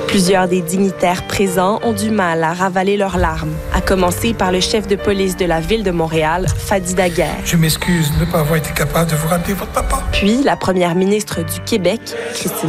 Plusieurs des dignitaires présents ont du mal à ravaler leurs larmes, à commencer par le chef de police de la ville de Montréal, Fadi Daguerre. Je m'excuse de ne pas avoir été capable de vous ramener votre papa. Puis la première ministre du Québec, Christine